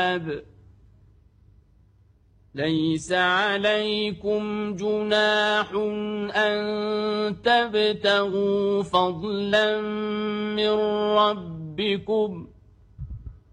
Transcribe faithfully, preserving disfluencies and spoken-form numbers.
الكتاب ليس عليكم جناح أن تبتغوا فضلا من ربكم